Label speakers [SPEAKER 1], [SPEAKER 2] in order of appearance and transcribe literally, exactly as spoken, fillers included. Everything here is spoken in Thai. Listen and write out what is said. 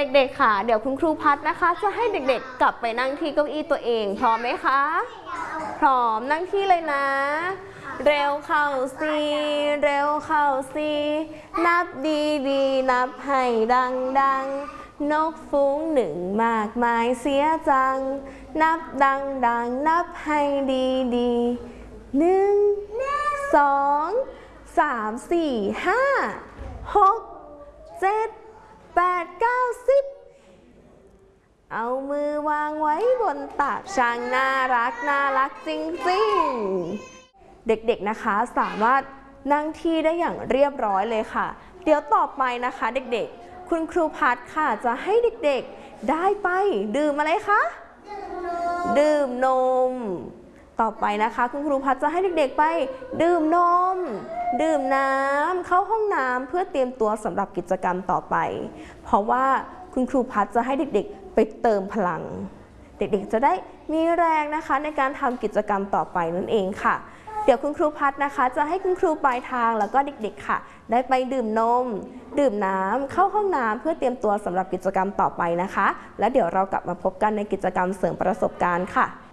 [SPEAKER 1] ด็กๆค่ะเดี๋ยวคุณครูพัดนะคะจะให้เด็กๆกลับไปนั่งที่เก้าอี้ตัวเองพร้อมไหมคะพร้อมนั่งที่เลยนะเร็วเข้าสิเร็วเข้าสินับดีๆนับให้ดังๆนกฟูงหนึ่งมากมายเสียจังนับดังๆนับให้ดีๆหนึ่งสองสามสี่ห้าหกเจ็ดแปดเก้าสิบเอามือวางไว้บนตักช่างน่ารักน่ารักจริงๆเด็กๆนะคะสามารถนั่งที่ได้อย่างเรียบร้อยเลยค่ะเดี๋ยวต่อไปนะคะเด็กๆคุณครูพัดค่ะจะให้เด็กๆได้ไปดื่มอะไรคะดื่มนมต่อไปนะคะคุณครูพัดจะให้เด็กๆไปดื่มนมดื่มน้ำเข้าห้องน้ำเพื่อเตรียมตัวสำหรับกิจกรรมต่อไปเพราะว่าคุณครูพัดจะให้เด็กๆไปเติมพลังเด็กๆจะได้มีแรงนะคะในการทำกิจกรรมต่อไปนั่นเองค่ะเดี๋ยวคุณครูพัดนะคะจะให้คุณครูปลายทางแล้วก็เด็กๆค่ะได้ไปดื่มนมดื่มน้ำเข้าห้องน้ำเพื่อเตรียมตัวสำหรับกิจกรรมต่อไปนะคะแล้วเดี๋ยวเรากลับมาพบกันในกิจกรรมเสริมประสบการณ์ค่ะ